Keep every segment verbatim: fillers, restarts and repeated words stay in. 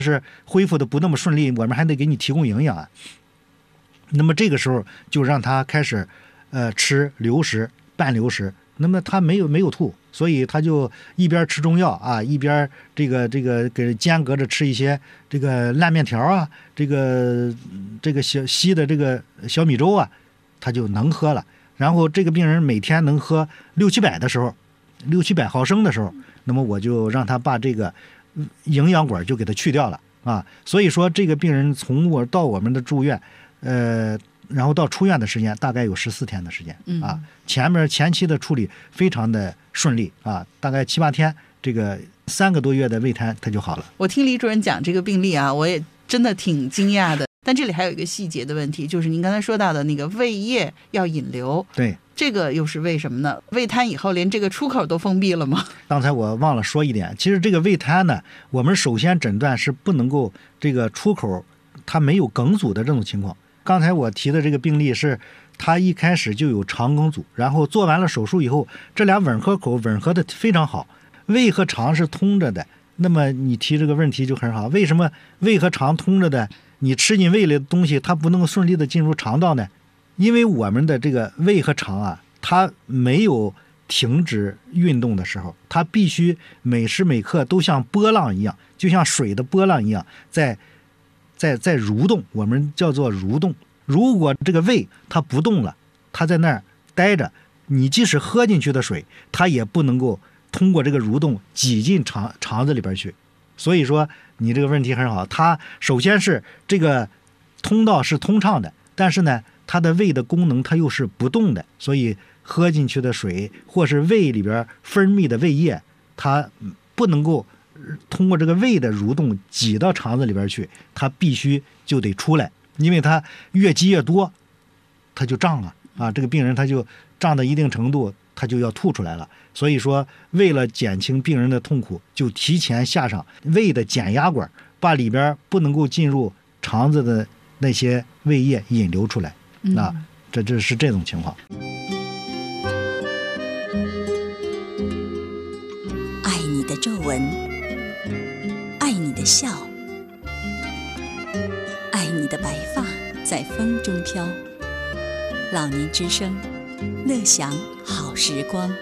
是恢复的不那么顺利，我们还得给你提供营养啊。那么这个时候就让他开始呃吃流食、半流食。那么他没有没有吐，所以他就一边吃中药啊，一边这个这个给间隔着吃一些这个烂面条啊，这个这个小稀的这个小米粥啊，他就能喝了。然后这个病人每天能喝六七百的时候，六七百毫升的时候，那么我就让他把这个营养管就给他去掉了啊。所以说这个病人从我到我们的住院，呃。然后到出院的时间大概有十四天的时间啊，前面前期的处理非常的顺利啊，大概七八天，这个三个多月的胃瘫它就好了。 我听李主任讲这个病例啊，我也真的挺惊讶的。但这里还有一个细节的问题，就是您刚才说到的那个胃液要引流， 对， 这个又是为什么呢？胃瘫以后连这个出口都封闭了吗？ 刚才我忘了说一点，其实这个胃瘫呢，我们首先诊断是不能够这个出口它没有梗阻的这种情况。刚才我提的这个病例是他一开始就有肠梗阻，然后做完了手术以后，这俩吻合口吻合的非常好，胃和肠是通着的。那么你提这个问题就很好，为什么胃和肠通着的，你吃进胃里的东西它不能够顺利的进入肠道呢？因为我们的这个胃和肠啊，它没有停止运动的时候，它必须每时每刻都像波浪一样，就像水的波浪一样在在在蠕动，我们叫做蠕动。如果这个胃它不动了，它在那儿待着，你即使喝进去的水，它也不能够通过这个蠕动挤进肠肠子里边去。所以说你这个问题很好，它首先是这个通道是通畅的，但是呢，它的胃的功能它又是不动的，所以喝进去的水或是胃里边分泌的胃液，它不能够通过这个胃的蠕动挤到肠子里边去，它必须就得出来，因为它越积越多，它就胀了啊。这个病人他就胀到一定程度，他就要吐出来了。所以说，为了减轻病人的痛苦，就提前下上胃的减压管，把里边不能够进入肠子的那些胃液引流出来。嗯、啊，这这是这种情况。 爱你的皱纹，爱你的笑，爱你的白发在风中飘。老年之声，乐享好时光。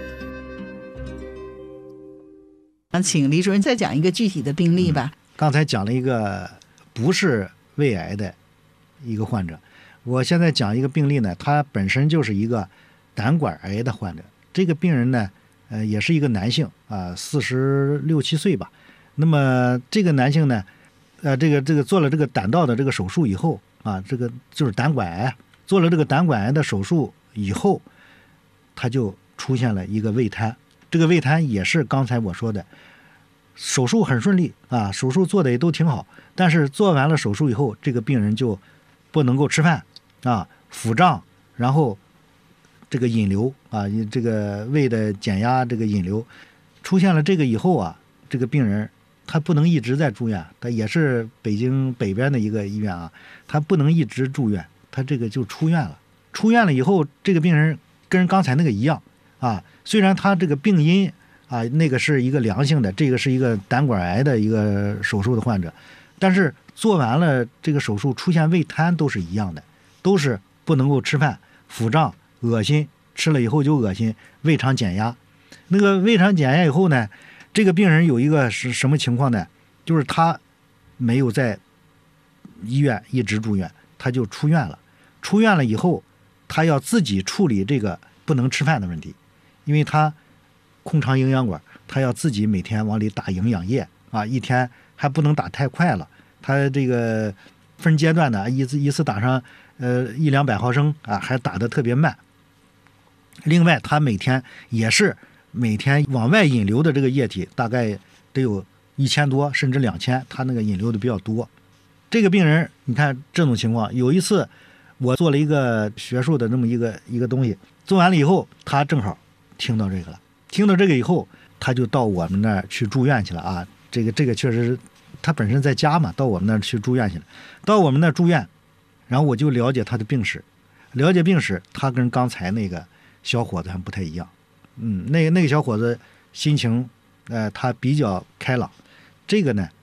请李主任再讲一个具体的病例吧。 嗯、刚才讲了一个不是胃癌的一个患者，我现在讲一个病例呢，他本身就是一个胆管癌的患者。这个病人呢，呃，也是一个男性啊，四十六七岁吧。那么这个男性呢，呃，这个这个做了这个胆道的这个手术以后啊，这个就是胆管癌，做了这个胆管癌的手术以后，他就出现了一个胃瘫。这个胃瘫也是刚才我说的，手术很顺利啊，手术做的也都挺好，但是做完了手术以后，这个病人就不能够吃饭啊，腹胀，然后这个引流啊，这个胃的减压，这个引流出现了这个以后啊，这个病人他不能一直在住院，他也是北京北边的一个医院啊，他不能一直住院，他这个就出院了。出院了以后，这个病人跟刚才那个一样啊，虽然他这个病因啊，那个是一个良性的，这个是一个胆管癌的一个手术的患者，但是做完了这个手术出现胃瘫都是一样的，都是不能够吃饭，腹胀、恶心，吃了以后就恶心，胃肠减压。那个胃肠减压以后呢，这个病人有一个是什么情况呢？就是他没有在医院一直住院，他就出院了。出院了以后，他要自己处理这个不能吃饭的问题，因为他空肠营养管，他要自己每天往里打营养液啊，一天还不能打太快了，他这个分阶段的，一次一次打上呃一两百毫升啊，还打得特别慢。另外，他每天也是每天往外引流的这个液体大概得有一千多，甚至两千，他那个引流的比较多。这个病人，你看这种情况，有一次我做了一个学术的这么一个一个东西，做完了以后，他正好听到这个了，听到这个以后，他就到我们那儿去住院去了啊。这个这个确实，他本身在家嘛，到我们那儿去住院去了。到我们那儿住院，然后我就了解他的病史，了解病史，他跟刚才那个小伙子还不太一样。嗯，那个那个小伙子心情，呃，他比较开朗，这个呢，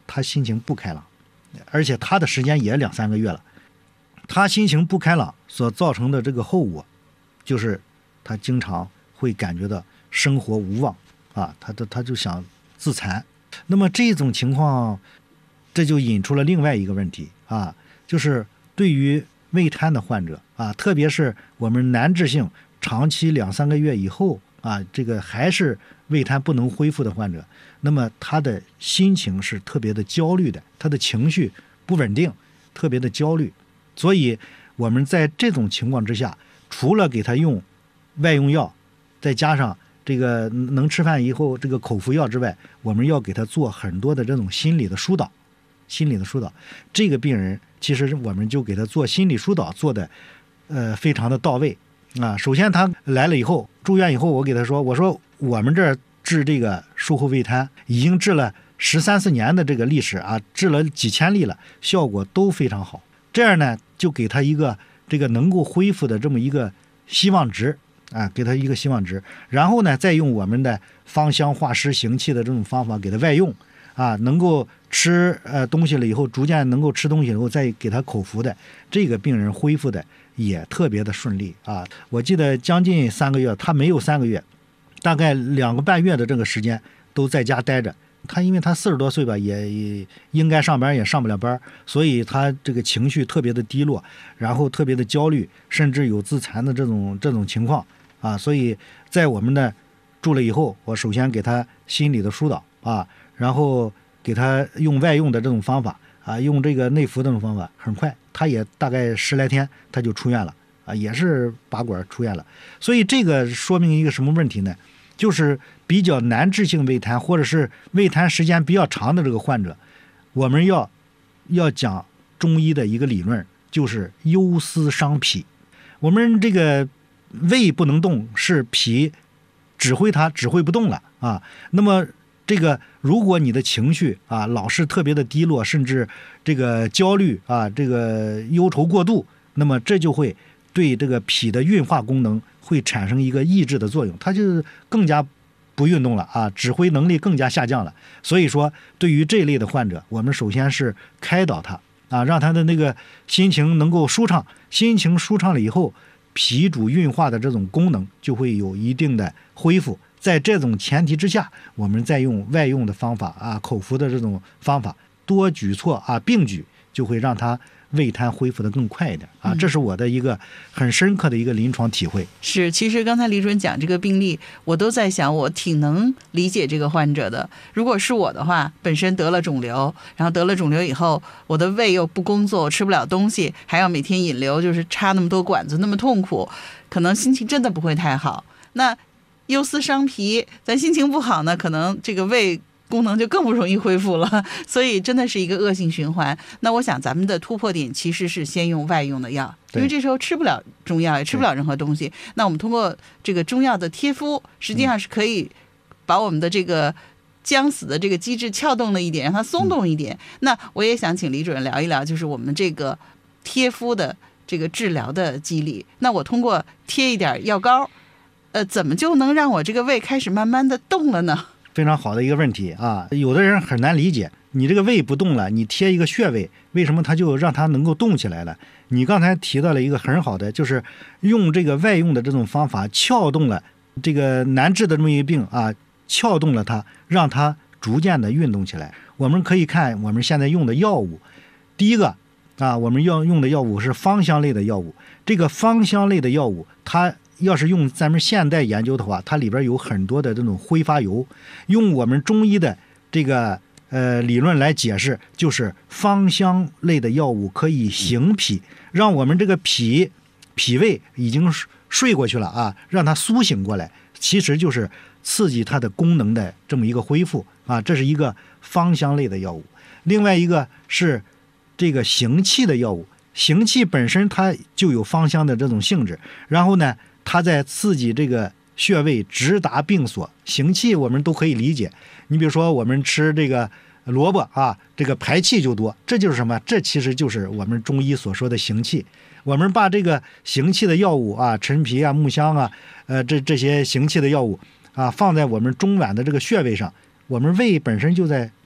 他心情不开朗，而且他的时间也两三个月了。他心情不开朗所造成的这个后果，就是他经常会感觉到生活无望啊，他他他就想自残。那么这种情况，这就引出了另外一个问题啊，就是对于胃瘫的患者啊，特别是我们难治性长期两三个月以后啊，这个还是胃瘫不能恢复的患者，那么他的心情是特别的焦虑的，他的情绪不稳定，特别的焦虑。所以我们在这种情况之下，除了给他用外用药，再加上这个能吃饭以后这个口服药之外，我们要给他做很多的这种心理的疏导。心理的疏导，这个病人其实我们就给他做心理疏导，做的呃非常的到位啊。首先他来了以后，住院以后，我给他说，我说我们这儿治这个术后胃瘫已经治了十三四年的这个历史啊，治了几千例了，效果都非常好。这样呢，就给他一个这个能够恢复的这么一个希望值啊，给他一个希望值。然后呢，再用我们的芳香化湿行气的这种方法给他外用啊，能够吃呃东西了以后，逐渐能够吃东西以后，再给他口服的，这个病人恢复的也特别的顺利啊。我记得将近三个月，他没有三个月，大概两个半月的这个时间都在家待着。他因为他四十多岁吧，也也应该上班也上不了班，所以他这个情绪特别的低落，然后特别的焦虑，甚至有自残的这种这种情况啊。所以在我们呢住了以后，我首先给他心理的疏导啊，然后给他用外用的这种方法啊，用这个内服的这种方法，很快他也大概十来天他就出院了啊，也是拔管出院了。所以这个说明一个什么问题呢？就是比较难治性胃瘫，或者是胃瘫时间比较长的这个患者，我们要要讲中医的一个理论，就是忧思伤脾。我们这个胃不能动，是脾指挥它指挥不动了啊。那么这个如果你的情绪啊老是特别的低落，甚至这个焦虑啊，这个忧愁过度，那么这就会对这个脾的运化功能会产生一个抑制的作用，它就更加不运动了啊，指挥能力更加下降了。所以说对于这一类的患者，我们首先是开导他啊，让他的那个心情能够舒畅，心情舒畅了以后，脾主运化的这种功能就会有一定的恢复。在这种前提之下，我们再用外用的方法啊，口服的这种方法，多举措啊并举，就会让他胃瘫恢复得更快一点啊，这是我的一个很深刻的一个临床体会。 是，其实刚才李主任讲这个病例，我都在想，我挺能理解这个患者的。如果是我的话，本身得了肿瘤，然后得了肿瘤以后，我的胃又不工作，吃不了东西，还要每天引流，就是插那么多管子，那么痛苦，可能心情真的不会太好。那忧思伤脾，咱心情不好呢，可能这个胃功能就更不容易恢复了，所以真的是一个恶性循环。那我想咱们的突破点其实是先用外用的药，因为这时候吃不了中药，也吃不了任何东西。那我们通过这个中药的贴敷，实际上是可以把我们的这个僵死的这个机制撬动了一点，让它松动一点。嗯、那我也想请李主任聊一聊，就是我们这个贴敷的这个治疗的机理。那我通过贴一点药膏，呃，怎么就能让我这个胃开始慢慢的动了呢？ 非常好的一个问题啊，有的人很难理解，你这个胃不动了，你贴一个穴位，为什么它就让它能够动起来了？你刚才提到了一个很好的，就是用这个外用的这种方法撬动了这个难治的这么一个病啊，撬动了它，让它逐渐的运动起来。我们可以看我们现在用的药物，第一个啊，我们要用的药物是芳香类的药物，这个芳香类的药物它要是用咱们现代研究的话，它里边有很多的这种挥发油，用我们中医的这个呃理论来解释，就是芳香类的药物可以行脾，让我们这个脾脾胃已经睡过去了啊，让它苏醒过来，其实就是刺激它的功能的这么一个恢复啊，这是一个芳香类的药物。另外一个是这个行气的药物，行气本身它就有芳香的这种性质，然后呢它在刺激这个穴位直达病所。行气我们都可以理解，你比如说我们吃这个萝卜啊，这个排气就多，这就是什么？这其实就是我们中医所说的行气。我们把这个行气的药物啊，陈皮啊、木香啊，呃，这这些行气的药物啊，放在我们中脘的这个穴位上，我们胃本身就在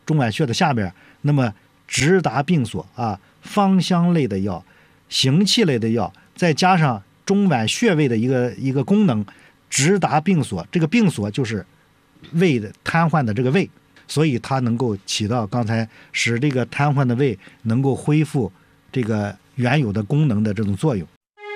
中脘穴的下边，那么直达病所啊，芳香类的药、行气类的药，再加上中脘穴位的一个一个功能，直达病所，这个病所就是胃的瘫痪的这个胃，所以它能够起到刚才使这个瘫痪的胃能够恢复这个原有的功能的这种作用。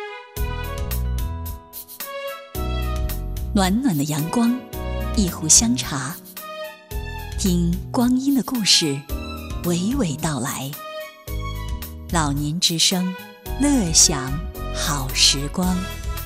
暖暖的阳光，一壶香茶，听光阴的故事娓娓道来。老年之声，乐享好时光。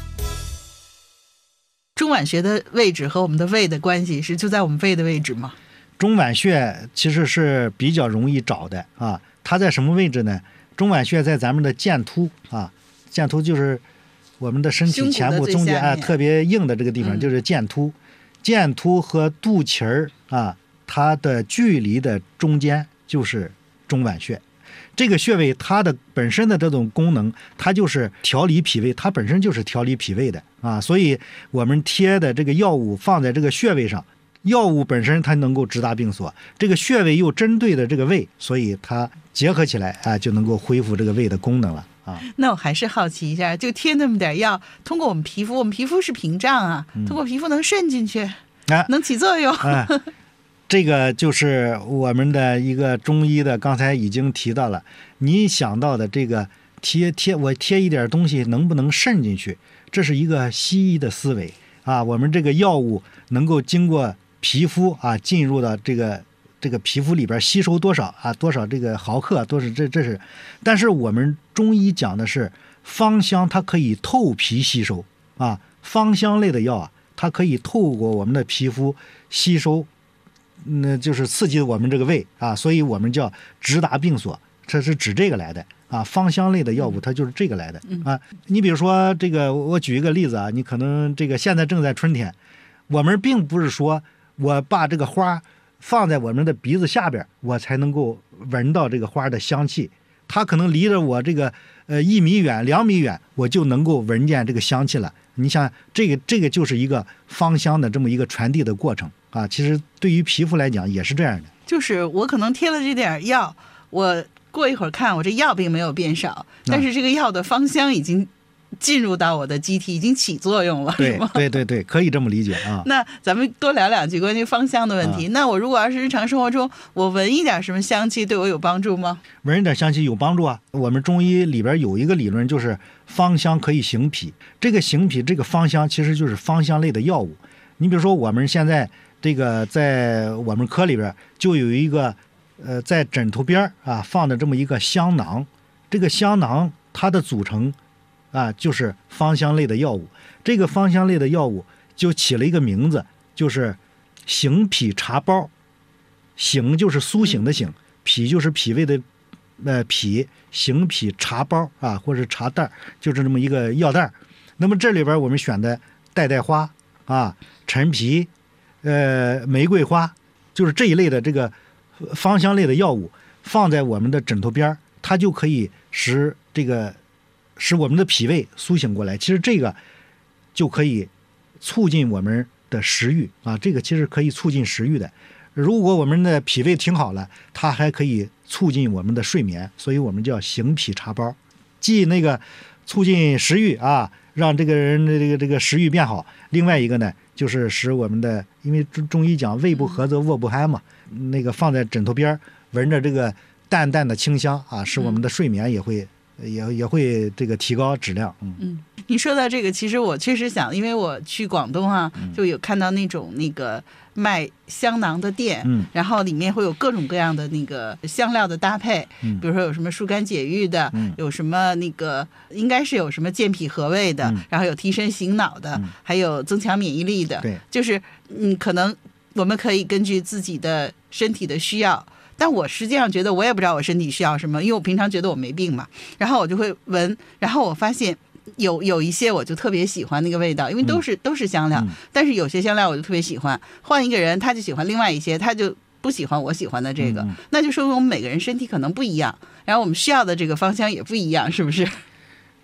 中脘穴的位置和我们的胃的关系是就在我们胃的位置吗？ 中脘穴其实是比较容易找的啊，它在什么位置呢？中脘穴在咱们的剑突啊，剑突就是我们的身体前部中间啊特别硬的这个地方，就是剑突。剑突和肚脐儿啊，它的距离的中间就是中脘穴。这个穴位它的本身的这种功能，它就是调理脾胃，它本身就是调理脾胃的啊，所以我们贴的这个药物放在这个穴位上，药物本身它能够直达病所，这个穴位又针对的这个胃，所以它结合起来啊，就能够恢复这个胃的功能了啊。 那我还是好奇一下，就贴那么点药，通过我们皮肤，我们皮肤是屏障啊， 嗯、 通过皮肤能渗进去， 啊、 能起作用。 啊这个就是我们的一个中医的，刚才已经提到了，你想到的这个贴贴，我贴一点东西能不能渗进去，这是一个西医的思维啊。我们这个药物能够经过皮肤啊进入到这个这个皮肤里边吸收多少啊，多少这个毫克，多是这这是，但是我们中医讲的是芳香，它可以透皮吸收啊，芳香类的药啊，它可以透过我们的皮肤吸收。那就是刺激我们这个胃啊，所以我们叫直达病所，这是指这个来的啊。芳香类的药物它就是这个来的啊。你比如说这个，我举一个例子啊，你可能这个现在正在春天，我们并不是说我把这个花放在我们的鼻子下边，我才能够闻到这个花的香气，它可能离着我这个呃一米远、两米远，我就能够闻见这个香气了。你想，这个这个就是一个芳香的这么一个传递的过程啊。其实对于皮肤来讲也是这样的， 就是我可能贴了这点药，我过一会儿看我这药并没有变少，但是这个药的芳香已经进入到我的机体，已经起作用了， 对是吗？ 对对对，可以这么理解啊。 那咱们多聊两句关于芳香的问题。 啊、 那我如果要是日常生活中我闻一点什么香气，对我有帮助吗？ 闻一点香气有帮助啊。我们中医里边有一个理论，就是芳香可以行脾。这个行脾，这个芳香其实就是芳香类的药物。你比如说我们现在这个在我们科里边就有一个呃在枕头边啊放的这么一个香囊，这个香囊它的组成啊就是芳香类的药物。这个芳香类的药物就起了一个名字，就是行脾茶包。行就是苏醒的醒，脾就是脾胃的呃脾，行脾茶包啊，或者茶袋，就是这么一个药袋。那么这里边我们选的代代花啊、陈皮、呃玫瑰花，就是这一类的这个芳香类的药物，放在我们的枕头边，它就可以使这个使我们的脾胃苏醒过来。其实这个就可以促进我们的食欲啊，这个其实可以促进食欲的。如果我们的脾胃挺好了，它还可以促进我们的睡眠，所以我们叫行脾茶包，既那个促进食欲啊，让这个人的这个这个食欲变好。另外一个呢，就是使我们的，因为中中医讲胃不和则卧不酣嘛，那个放在枕头边闻着这个淡淡的清香啊，使我们的睡眠也会、嗯、也也会这个提高质量。嗯嗯，你说到这个，其实我确实想，因为我去广东啊，就有看到那种那个卖香囊的店， 嗯， 然后里面会有各种各样的那个香料的搭配， 嗯， 比如说有什么疏肝解郁的， 嗯， 有什么那个应该是有什么健脾和胃的， 嗯， 然后有提神醒脑的， 嗯， 还有增强免疫力的， 对， 就是嗯，可能我们可以根据自己的身体的需要。但我实际上觉得我也不知道我身体需要什么，因为我平常觉得我没病嘛，然后我就会闻，然后我发现有有一些我就特别喜欢那个味道，因为都是、嗯、都是香料、嗯，但是有些香料我就特别喜欢，换一个人他就喜欢另外一些，他就不喜欢我喜欢的这个， 嗯、 那就说明我们每个人身体可能不一样，然后我们需要的这个芳香也不一样，是不是？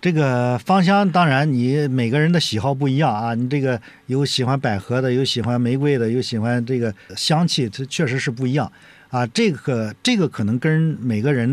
这个芳香当然你每个人的喜好不一样啊，你这个有喜欢百合的，有喜欢玫瑰的，有喜欢这个香气，这确实是不一样啊。这个这个可能跟每个人